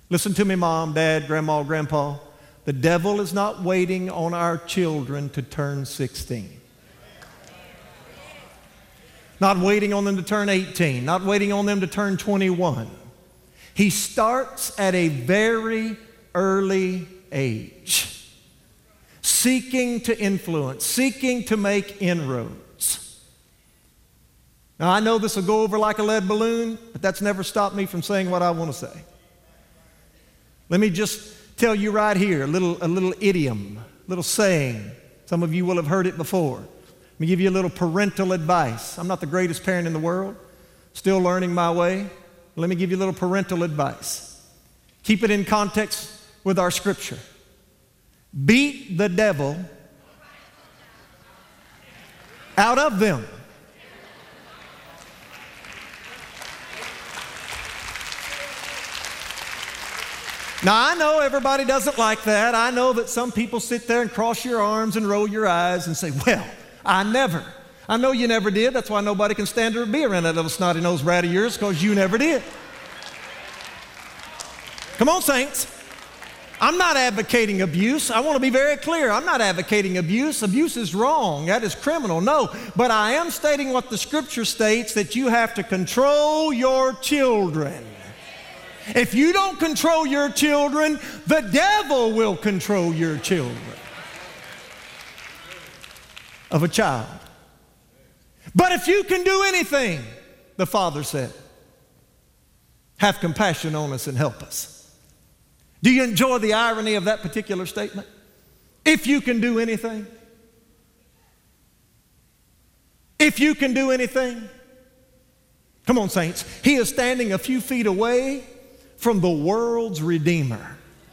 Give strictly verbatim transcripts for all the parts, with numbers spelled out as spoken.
Listen to me, Mom, Dad, Grandma, Grandpa. The devil is not waiting on our children to turn sixteen. Not waiting on them to turn eighteen. Not waiting on them to turn twenty-one. He starts at a very early age, seeking to influence, seeking to make inroads. Now, I know this will go over like a lead balloon, but that's never stopped me from saying what I want to say. Let me just tell you right here, a little, a little idiom, a little saying. Some of you will have heard it before. Let me give you a little parental advice. I'm not the greatest parent in the world, still learning my way. Let me give you a little parental advice. Keep it in context with our scripture. Beat the devil out of them. Now, I know everybody doesn't like that. I know that some people sit there and cross your arms and roll your eyes and say, well, I never. I know you never did. That's why nobody can stand to be around that little snotty-nosed brat of yours, because you never did. Come on, saints. I'm not advocating abuse. I want to be very clear. I'm not advocating abuse. Abuse is wrong. That is criminal. No. But I am stating what the scripture states, that you have to control your children. If you don't control your children, the devil will control your children of a child. But if you can do anything, the Father said, have compassion on us and help us. Do you enjoy the irony of that particular statement? If you can do anything. If you can do anything. Come on, saints. He is standing a few feet away from the world's Redeemer.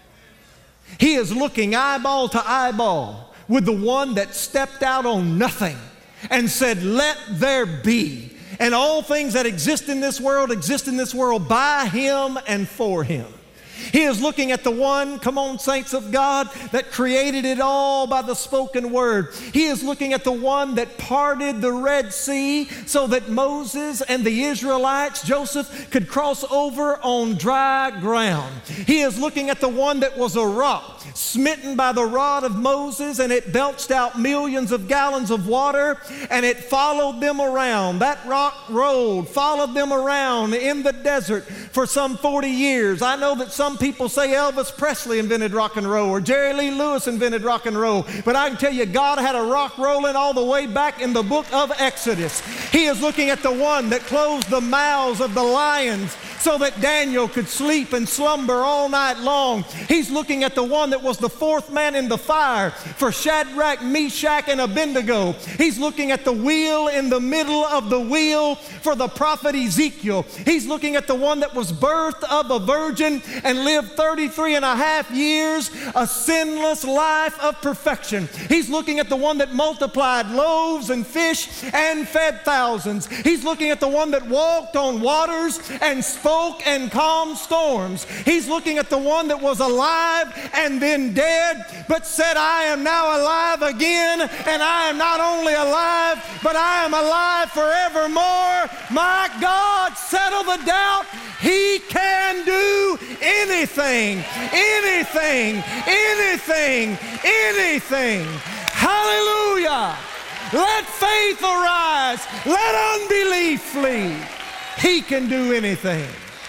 He is looking eyeball to eyeball with the one that stepped out on nothing and said, let there be. And all things that exist in this world exist in this world by him and for him. He is looking at the one, come on, saints of God, that created it all by the spoken word. He is looking at the one that parted the Red Sea so that Moses and the Israelites, Joseph, could cross over on dry ground. He is looking at the one that was a rock, smitten by the rod of Moses, and it belched out millions of gallons of water, and it followed them around. That rock rolled, followed them around in the desert for some forty years. I know that some people say Elvis Presley invented rock and roll or Jerry Lee Lewis invented rock and roll, but I can tell you God had a rock rolling all the way back in the book of Exodus. He is looking at the one that closed the mouths of the lions so that Daniel could sleep and slumber all night long. He's looking at the one that was the fourth man in the fire for Shadrach, Meshach, and Abednego. He's looking at the wheel in the middle of the wheel for the prophet Ezekiel. He's looking at the one that was birthed of a virgin and lived thirty-three and a half years, a sinless life of perfection. He's looking at the one that multiplied loaves and fish and fed thousands. He's looking at the one that walked on waters and spoke and calmed storms. He's looking at the one that was alive and then dead, but said, I am now alive again, and I am not only alive, but I am alive forevermore. My God, settle the doubt. He can do anything, anything, anything, anything. Hallelujah. Let faith arise. Let unbelief flee. He can do anything.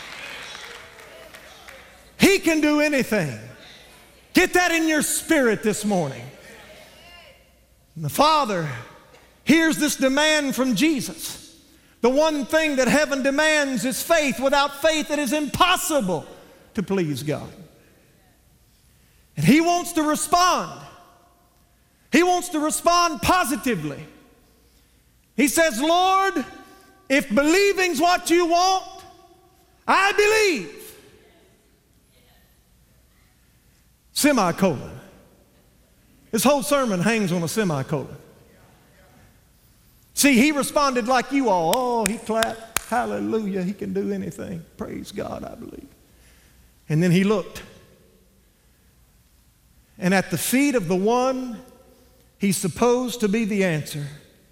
He can do anything. Get that in your spirit this morning. And the Father hears this demand from Jesus. The one thing that heaven demands is faith. Without faith, it is impossible to please God. And He wants to respond. He wants to respond positively. He says, Lord, if believing's what you want, I believe. Semicolon. This whole sermon hangs on a semicolon. See, he responded like you all. Oh, he clapped. Hallelujah. He can do anything. Praise God, I believe. And then he looked. And at the feet of the one he's supposed to be the answer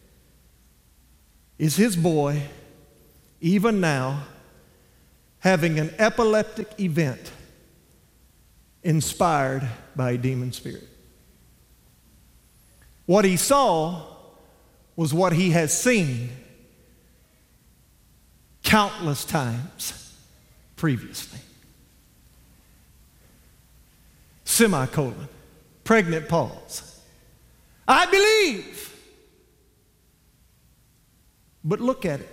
is his boy, even now, having an epileptic event inspired by a demon spirit. What he saw was what he has seen countless times previously. Semicolon. Pregnant pause. I believe. But look at it.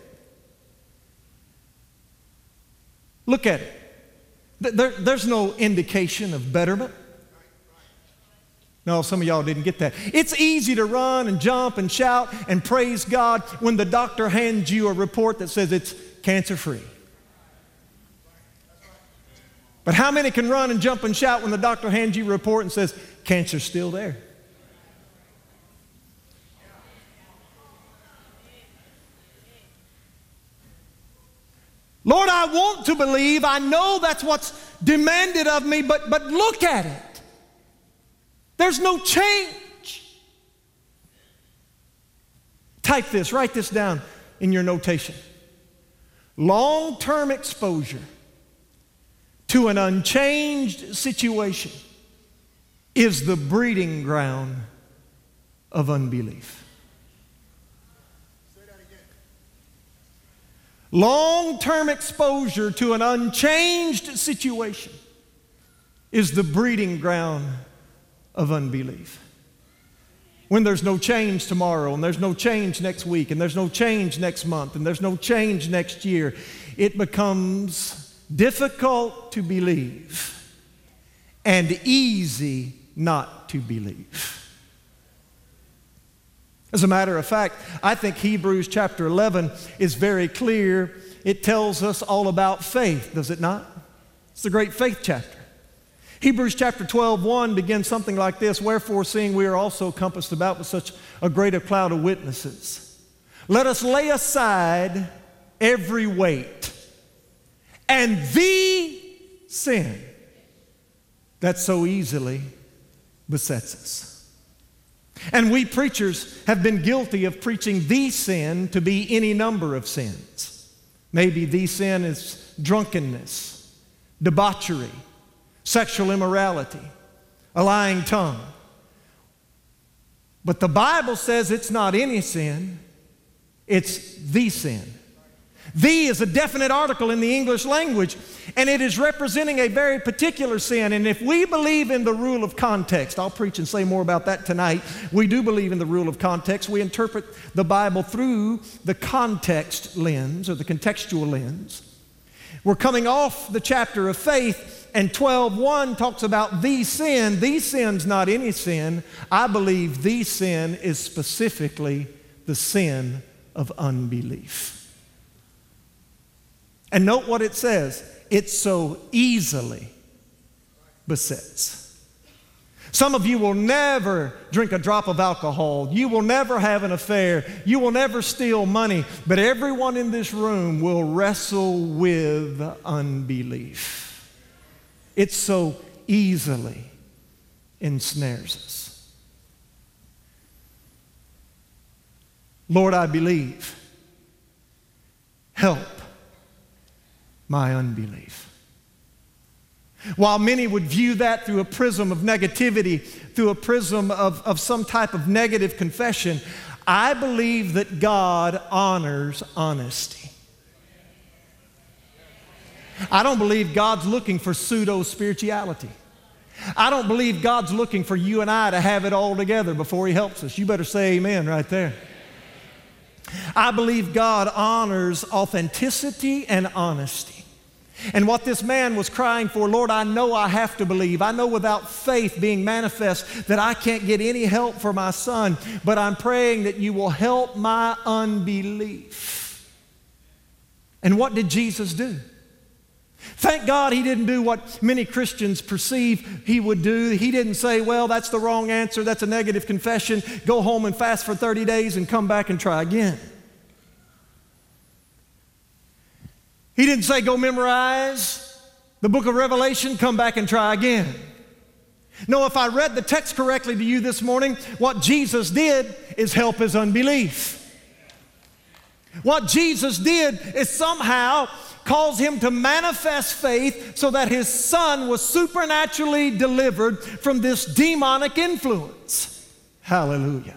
Look at it. There, there's no indication of betterment. No, some of y'all didn't get that. It's easy to run and jump and shout and praise God when the doctor hands you a report that says it's cancer-free. But how many can run and jump and shout when the doctor hands you a report and says cancer's still there? Lord, I want to believe. I know that's what's demanded of me, but, but look at it. There's no change. Type this, write this down in your notation. Long-term exposure to an unchanged situation is the breeding ground of unbelief. Long-term exposure to an unchanged situation is the breeding ground of unbelief. When there's no change tomorrow, and there's no change next week, and there's no change next month, and there's no change next year, it becomes difficult to believe and easy not to believe. As a matter of fact, I think Hebrews chapter eleven is very clear. It tells us all about faith, does it not? It's the great faith chapter. Hebrews chapter twelve, one begins something like this. Wherefore, seeing we are also compassed about with such a great a cloud of witnesses, let us lay aside every weight and the sin that so easily besets us. And we preachers have been guilty of preaching the sin to be any number of sins. Maybe the sin is drunkenness, debauchery, sexual immorality, a lying tongue. But the Bible says it's not any sin, it's the sin. The is a definite article in the English language, and it is representing a very particular sin. And if we believe in the rule of context, I'll preach and say more about that tonight. We do believe in the rule of context. We interpret the Bible through the context lens or the contextual lens. We're coming off the chapter of faith, and twelve one talks about the sin. The sin's not any sin. I believe the sin is specifically the sin of unbelief. And note what it says. It so easily besets. Some of you will never drink a drop of alcohol. You will never have an affair. You will never steal money. But everyone in this room will wrestle with unbelief. It so easily ensnares us. Lord, I believe. Help my unbelief. While many would view that through a prism of negativity, through a prism of, of some type of negative confession, I believe that God honors honesty. I don't believe God's looking for pseudo-spirituality. I don't believe God's looking for you and I to have it all together before He helps us. You better say amen right there. I believe God honors authenticity and honesty. And what this man was crying for, Lord, I know I have to believe. I know without faith being manifest that I can't get any help for my son, but I'm praying that you will help my unbelief. And what did Jesus do? Thank God He didn't do what many Christians perceive He would do. He didn't say, well, that's the wrong answer. That's a negative confession. Go home and fast for thirty days and come back and try again. He didn't say, go memorize the book of Revelation, come back and try again. No, if I read the text correctly to you this morning, what Jesus did is help his unbelief. What Jesus did is somehow cause him to manifest faith so that his son was supernaturally delivered from this demonic influence. Hallelujah.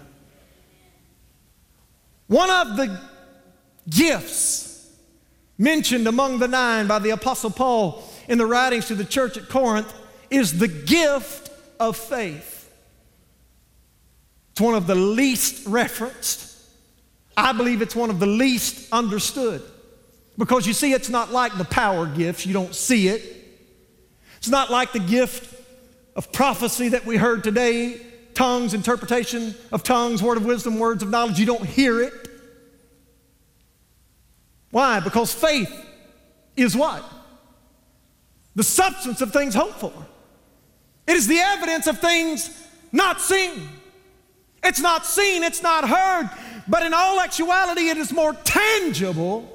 One of the gifts mentioned among the nine by the Apostle Paul in the writings to the church at Corinth is the gift of faith. It's one of the least referenced. I believe it's one of the least understood. Because you see, it's not like the power gifts. You don't see it. It's not like the gift of prophecy that we heard today, tongues, interpretation of tongues, word of wisdom, words of knowledge. You don't hear it. Why? Because faith is what? The substance of things hoped for. It is the evidence of things not seen. It's not seen, it's not heard, but in all actuality, it is more tangible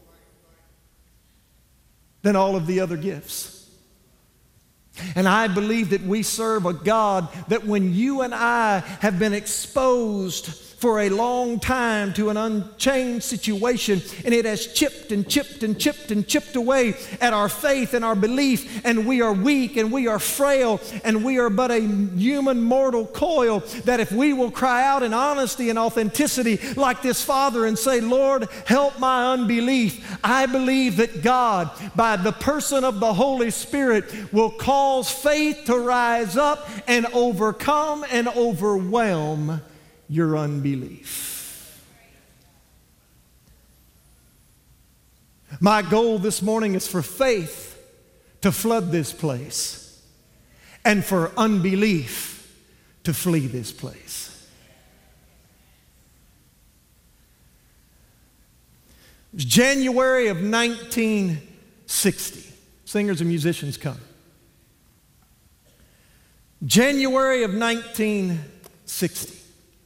than all of the other gifts. And I believe that we serve a God that when you and I have been exposed for a long time to an unchanged situation, and it has chipped and chipped and chipped and chipped away at our faith and our belief, and we are weak and we are frail and we are but a human mortal coil, that if we will cry out in honesty and authenticity like this father and say, Lord, help my unbelief, I believe that God, by the person of the Holy Spirit, will cause faith to rise up and overcome and overwhelm your unbelief. My goal this morning is for faith to flood this place and for unbelief to flee this place. It was January of nineteen sixty. Singers and musicians come. January of nineteen sixty.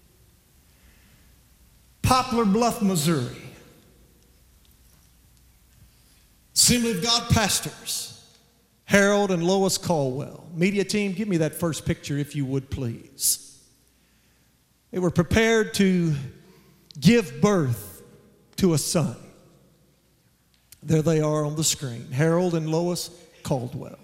Poplar Bluff, Missouri. Assembly of God pastors, Harold and Lois Caldwell. Media team, give me that first picture if you would please. They were prepared to give birth to a son. There they are on the screen, Harold and Lois Caldwell.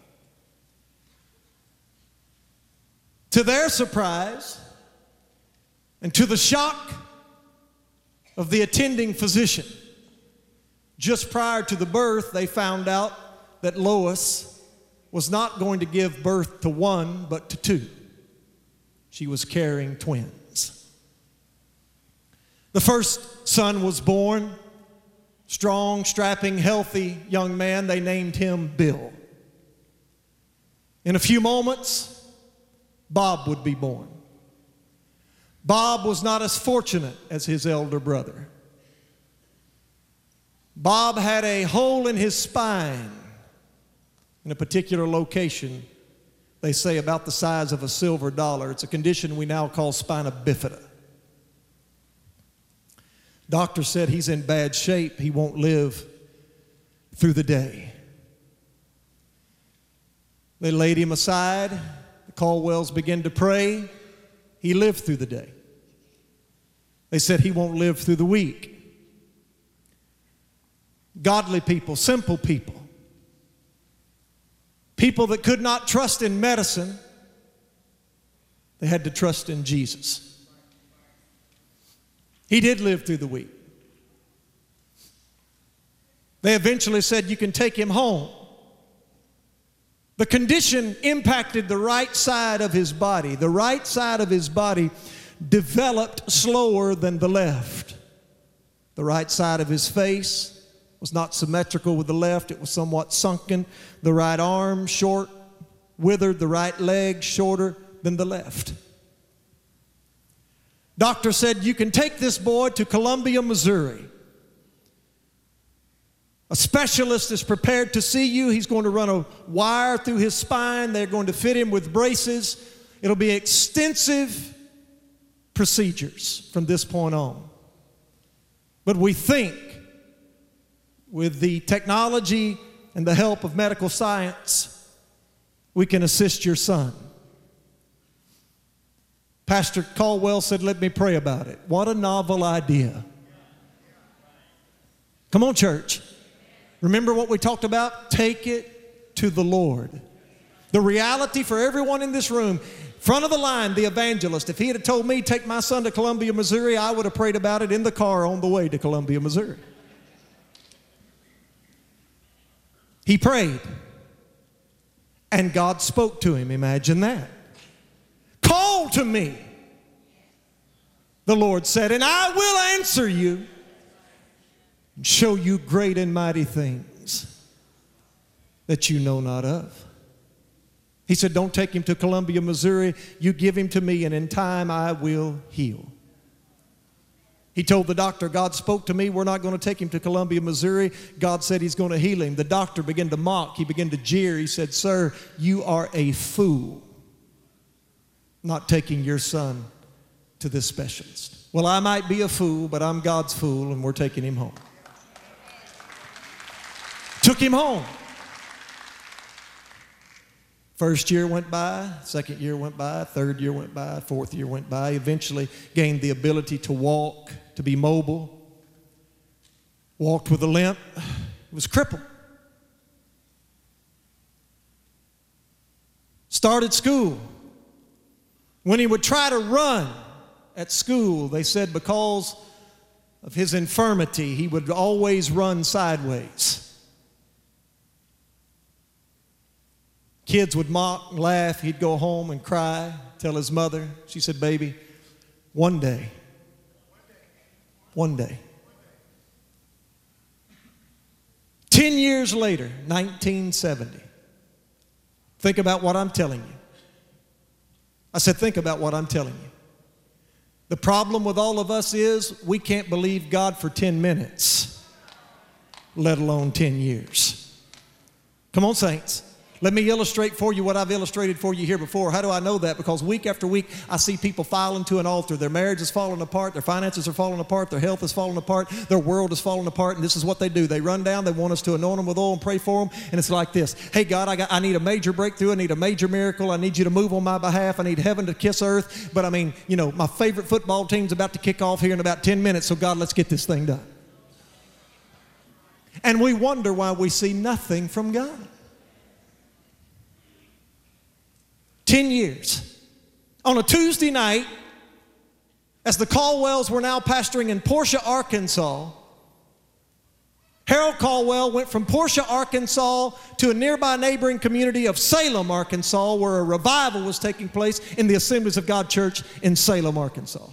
To their surprise and to the shock of the attending physician, just prior to the birth, they found out that Lois was not going to give birth to one, but to two. She was carrying twins. The first son was born, strong, strapping, healthy young man. They named him Bill. In a few moments, Bob would be born. Bob was not as fortunate as his elder brother. Bob had a hole in his spine in a particular location, they say about the size of a silver dollar. It's a condition we now call spina bifida. Doctor said he's in bad shape. He won't live through the day. They laid him aside. The Caldwells began to pray. He lived through the day. They said he won't live through the week. Godly people, simple people, people that could not trust in medicine, they had to trust in Jesus. He did live through the week. They eventually said, you can take him home. The condition impacted the right side of his body. The right side of his body developed slower than the left. The right side of his face was not symmetrical with the left. It was somewhat sunken. The right arm, short, withered. The right leg, shorter than the left. Doctor said, you can take this boy to Columbia, Missouri. A specialist is prepared to see you. He's going to run a wire through his spine. They're going to fit him with braces. It'll be extensive procedures from this point on. But we think with the technology and the help of medical science, we can assist your son. Pastor Caldwell said, let me pray about it. What a novel idea. Come on, church. Remember what we talked about? Take it to the Lord. The reality for everyone in this room, front of the line, the evangelist, if he had told me, take my son to Columbia, Missouri, I would have prayed about it in the car on the way to Columbia, Missouri. He prayed, and God spoke to him. Imagine that. Call to me, the Lord said, and I will answer you and show you great and mighty things that you know not of. He said, don't take him to Columbia, Missouri. You give him to me, and in time I will heal. He told the doctor, God spoke to me, we're not going to take him to Columbia, Missouri. God said he's going to heal him. The doctor began to mock. He began to jeer. He said, sir, you are a fool not taking your son to this specialist. Well, I might be a fool, but I'm God's fool, and we're taking him home. Took him home. First year went by, second year went by, third year went by, fourth year went by. Eventually gained the ability to walk, to be mobile. Walked with a limp. Was crippled. Started school. When he would try to run at school, they said because of his infirmity, he would always run sideways. Kids would mock and laugh. He'd go home and cry, tell his mother. She said, baby, one day, one day. Ten years later, nineteen seventy. Think about what I'm telling you. I said, think about what I'm telling you. The problem with all of us is we can't believe God for ten minutes, let alone ten years. Come on, saints. Let me illustrate for you what I've illustrated for you here before. How do I know that? Because week after week, I see people filing to an altar. Their marriage is falling apart. Their finances are falling apart. Their health is falling apart. Their world is falling apart. And this is what they do. They run down. They want us to anoint them with oil and pray for them. And it's like this. Hey, God, I, got, I need a major breakthrough. I need a major miracle. I need you to move on my behalf. I need heaven to kiss earth. But I mean, you know, my favorite football team's about to kick off here in about ten minutes. So God, let's get this thing done. And we wonder why we see nothing from God. Ten years. On a Tuesday night, as the Caldwells were now pastoring in Portia, Arkansas, Harold Caldwell went from Portia, Arkansas to a nearby neighboring community of Salem, Arkansas, where a revival was taking place in the Assemblies of God Church in Salem, Arkansas.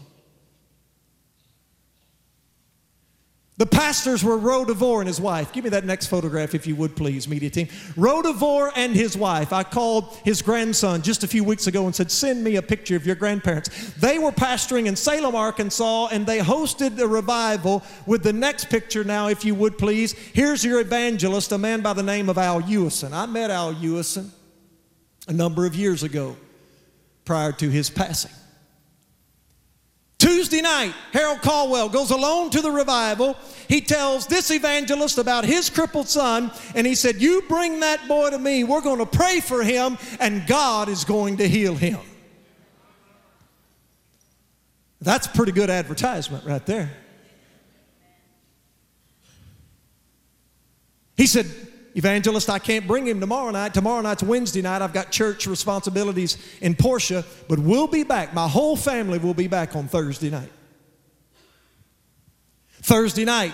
The pastors were Roe DeVore and his wife. Give me that next photograph, if you would, please, media team. Roe DeVore and his wife. I called his grandson just a few weeks ago and said, send me a picture of your grandparents. They were pastoring in Salem, Arkansas, and they hosted a revival with the next picture now, if you would, please. Here's your evangelist, a man by the name of Al Ewison. I met Al Ewison a number of years ago prior to his passing. Tuesday night, Harold Caldwell goes alone to the revival. He tells this evangelist about his crippled son, and he said, you bring that boy to me. We're going to pray for him, and God is going to heal him. That's pretty good advertisement right there. He said, evangelist, I can't bring him tomorrow night. Tomorrow night's Wednesday night. I've got church responsibilities in Portia, but we'll be back. My whole family will be back on Thursday night. Thursday night.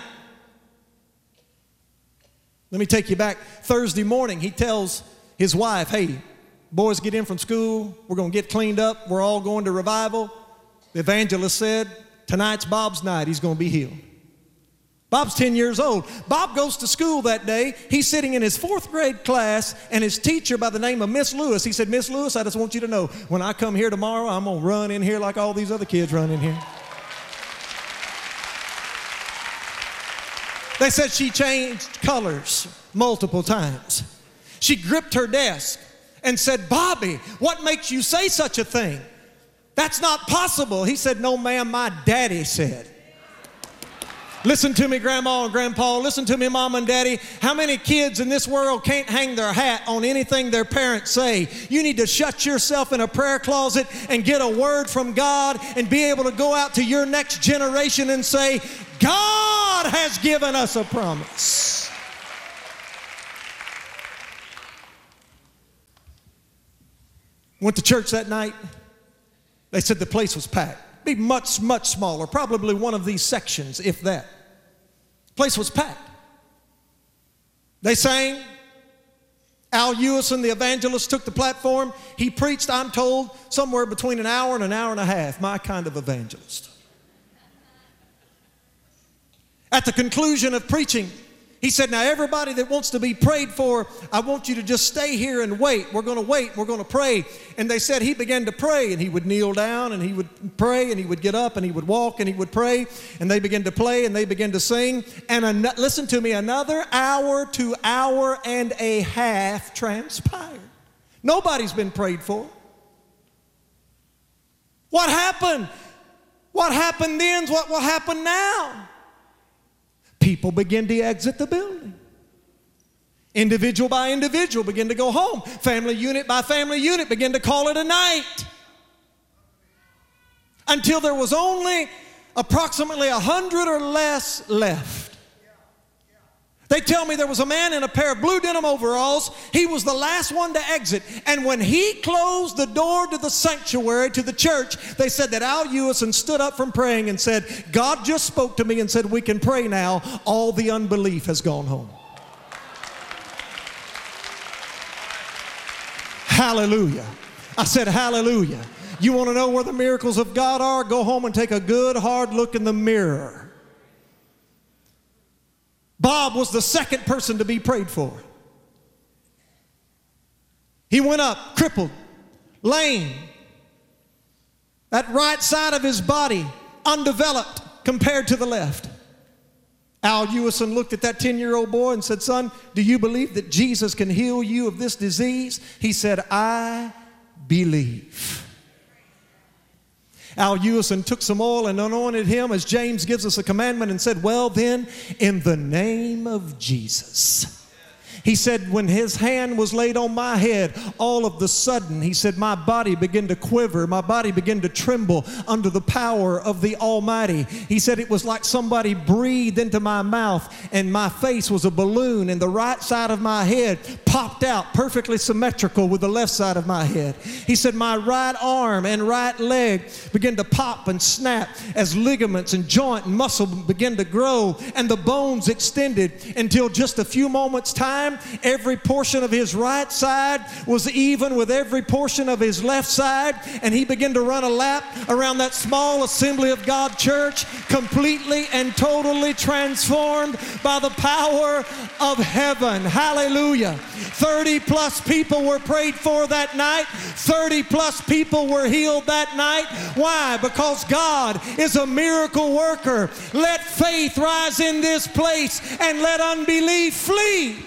Let me take you back. Thursday morning, he tells his wife, hey, boys get in from school. We're going to get cleaned up. We're all going to revival. The evangelist said, tonight's Bob's night. He's going to be healed. Bob's ten years old. Bob goes to school that day. He's sitting in his fourth grade class, and his teacher by the name of Miss Lewis, he said, Miss Lewis, I just want you to know, when I come here tomorrow, I'm going to run in here like all these other kids run in here. They said she changed colors multiple times. She gripped her desk and said, Bobby, what makes you say such a thing? That's not possible. He said, no, ma'am, my daddy said. Listen to me, Grandma and Grandpa. Listen to me, Mom and Daddy. How many kids in this world can't hang their hat on anything their parents say? You need to shut yourself in a prayer closet and get a word from God and be able to go out to your next generation and say, God has given us a promise. Went to church that night. They said the place was packed. Be much, much smaller, probably one of these sections, if that. Place was packed. They sang. Al Ewison, the evangelist, took the platform. He preached, I'm told, somewhere between an hour and an hour and a half. My kind of evangelist. At the conclusion of preaching, he said, now everybody that wants to be prayed for, I want you to just stay here and wait. We're going to wait. We're going to pray. And they said he began to pray, and he would kneel down, and he would pray, and he would get up, and he would walk, and he would pray. And they began to play, and they began to sing. And an- listen to me, another hour to hour and a half transpired. Nobody's been prayed for. What happened? What happened then is what will happen now. People begin to exit the building. Individual by individual begin to go home. Family unit by family unit begin to call it a night. Until there was only approximately a hundred or less left. They tell me there was a man in a pair of blue denim overalls. He was the last one to exit. And when he closed the door to the sanctuary, to the church, they said that Al Ewison stood up from praying and said, God just spoke to me and said, we can pray now. All the unbelief has gone home. Hallelujah. I said, hallelujah. You want to know where the miracles of God are? Go home and take a good hard look in the mirror. Bob was the second person to be prayed for. He went up, crippled, lame. That right side of his body, undeveloped compared to the left. Al Ewison looked at that ten-year-old boy and said, son, do you believe that Jesus can heal you of this disease? He said, I believe. Al Ewison took some oil and anointed him as James gives us a commandment and said, well then, in the name of Jesus. He said, when his hand was laid on my head, all of the sudden, he said, my body began to quiver. My body began to tremble under the power of the Almighty. He said, it was like somebody breathed into my mouth, and my face was a balloon, and the right side of my head popped out perfectly symmetrical with the left side of my head. He said, my right arm and right leg began to pop and snap as ligaments and joint and muscle began to grow, and the bones extended until just a few moments' time, every portion of his right side was even with every portion of his left side, and he began to run a lap around that small Assembly of God church, completely and totally transformed by the power of heaven. Hallelujah. thirty plus people were prayed for that night. thirty plus people were healed that night. Why? Because God is a miracle worker. Let faith rise in this place and let unbelief flee.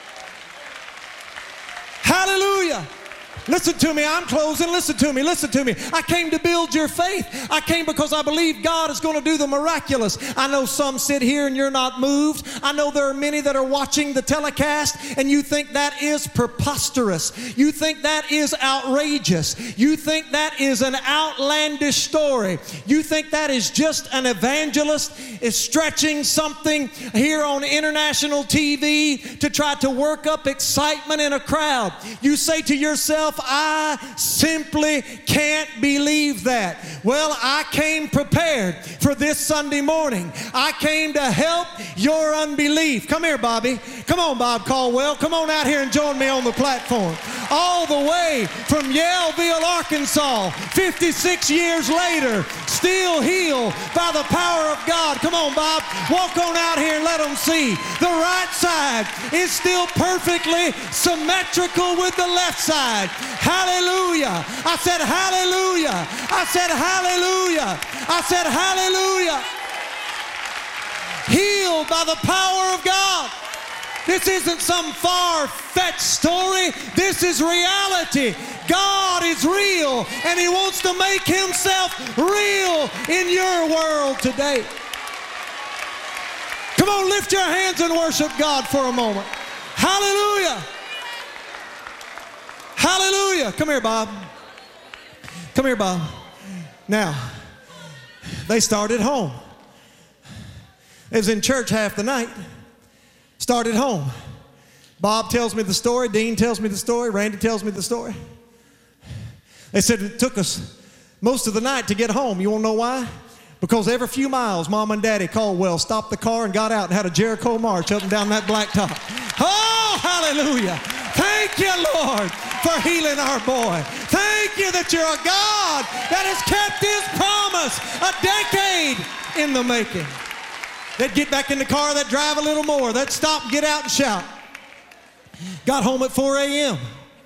Hallelujah. Listen to me. I'm closing. Listen to me. Listen to me. I came to build your faith. I came because I believe God is going to do the miraculous. I know some sit here and you're not moved. I know there are many that are watching the telecast and you think that is preposterous. You think that is outrageous. You think that is an outlandish story. You think that is just an evangelist is stretching something here on international T V to try to work up excitement in a crowd. You say to yourself, I simply can't believe that. Well, I came prepared for this Sunday morning. I came to help your unbelief. Come here, Bobby. Come on, Bob Caldwell. Come on out here and join me on the platform. All the way from Yaleville, Arkansas, fifty-six years later, still healed by the power of God. Come on, Bob. Walk on out here and let them see. The right side is still perfectly symmetrical with the left side. Hallelujah. I said hallelujah. I said hallelujah. I said hallelujah. Healed by the power of God. This isn't some far-fetched story. This is reality. God is real, and He wants to make Himself real in your world today. Come on, lift your hands and worship God for a moment. Hallelujah. Hallelujah. Come here, Bob. Come here, Bob. Now, they started home. I was in church half the night. Started home. Bob tells me the story. Dean tells me the story. Randy tells me the story. They said it took us most of the night to get home. You want to know why? Because every few miles, Mom and Daddy Caldwell stopped the car and got out and had a Jericho march up and down that blacktop. Oh, hallelujah. Thank you, Lord, for healing our boy. Thank you that you're a God that has kept His promise a decade in the making. They'd get back in the car, they'd drive a little more, they'd stop, get out and shout. Got home at four a.m.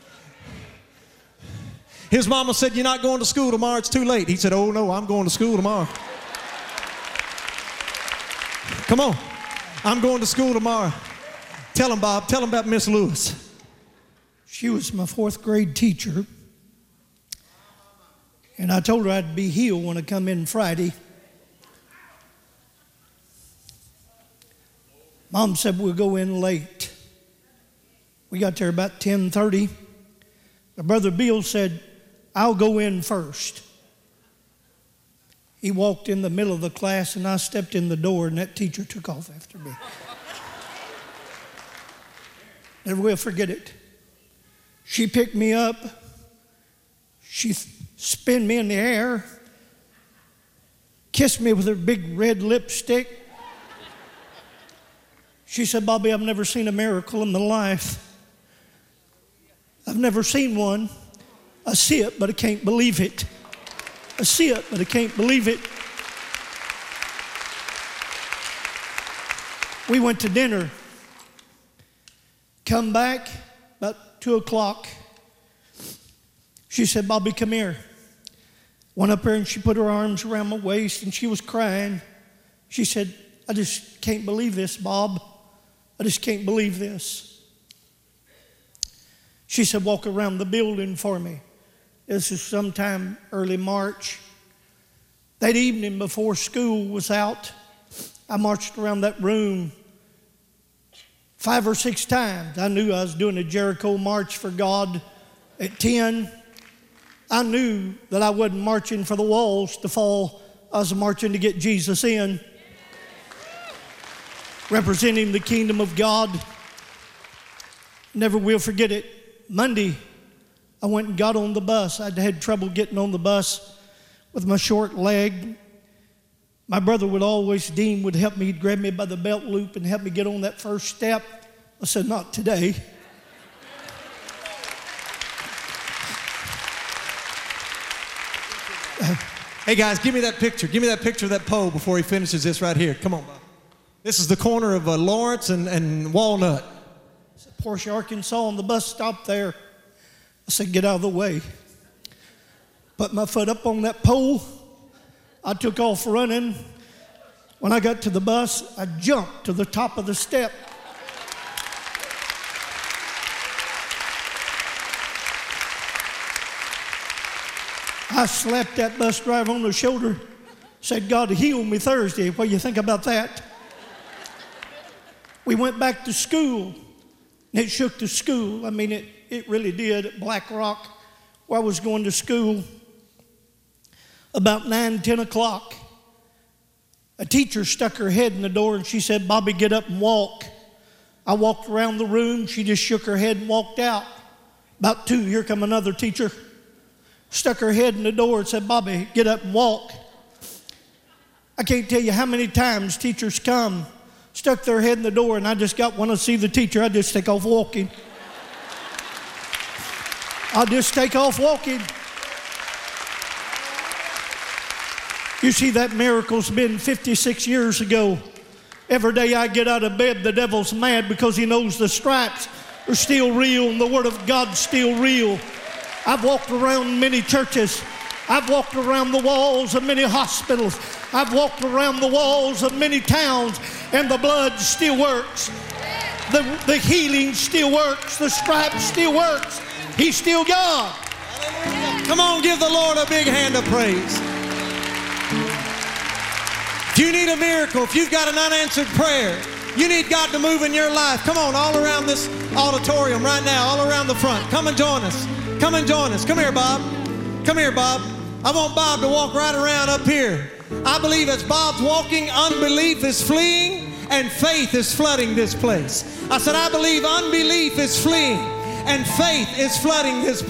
His mama said, "You're not going to school tomorrow, it's too late." He said, "Oh no, I'm going to school tomorrow." Come on, I'm going to school tomorrow. Tell him, Bob, tell him about Miss Lewis. She was my fourth grade teacher. And I told her I'd be healed when I come in Friday. Mom said we'll go in late. We got there about ten thirty. My brother Bill said, "I'll go in first." He walked in the middle of the class and I stepped in the door and that teacher took off after me. Never will forget it. She picked me up. She spun me in the air, kissed me with her big red lipstick. She said, "Bobby, I've never seen a miracle in my life. I've never seen one. I see it, but I can't believe it. I see it, but I can't believe it." We went to dinner. Come back about two o'clock. She said, "Bobby, come here." Went up there and she put her arms around my waist and she was crying. She said, "I just can't believe this, Bob. I just can't believe this." She said, "Walk around the building for me." This is sometime early March. That evening before school was out, I marched around that room five or six times. I knew I was doing a Jericho march for God at ten. I knew that I wasn't marching for the walls to fall. I was marching to get Jesus in, representing the kingdom of God. Never will forget it. Monday, I went and got on the bus. I'd had trouble getting on the bus with my short leg. My brother would always, Dean would help me. He'd grab me by the belt loop and help me get on that first step. I said, "Not today." Hey guys, give me that picture. Give me that picture of that pole before he finishes this right here. Come on, Bob. This is the corner of uh, Lawrence and, and Walnut. It's Portia, Arkansas, and the bus stopped there. I said, "Get out of the way." Put my foot up on that pole. I took off running. When I got to the bus, I jumped to the top of the step. I slapped that bus driver on the shoulder, said, "God healed me Thursday. What do you think about that?" We went back to school, and it shook the school. I mean, it, it really did at Black Rock, where I was going to school. About nine, ten o'clock, a teacher stuck her head in the door and she said, "Bobby, get up and walk." I walked around the room. She just shook her head and walked out. About two, here come another teacher. Stuck her head in the door and said, "Bobby, get up and walk." I can't tell you how many times teachers come, stuck their head in the door, and I just got want to see the teacher. I just take off walking. I'll just take off walking. You see, that miracle's been fifty-six years ago. Every day I get out of bed, the devil's mad because he knows the stripes are still real and the word of God's still real. I've walked around many churches. I've walked around the walls of many hospitals. I've walked around the walls of many towns, and the blood still works. The, the healing still works. The stripes still works. He's still God. Hallelujah. Come on, give the Lord a big hand of praise. If you need a miracle, if you've got an unanswered prayer, you need God to move in your life, come on, all around this auditorium right now, all around the front. Come and join us. Come and join us. Come here, Bob. Come here, Bob. I want Bob to walk right around up here. I believe as Bob's walking, unbelief is fleeing and faith is flooding this place. I said, I believe unbelief is fleeing and faith is flooding this place.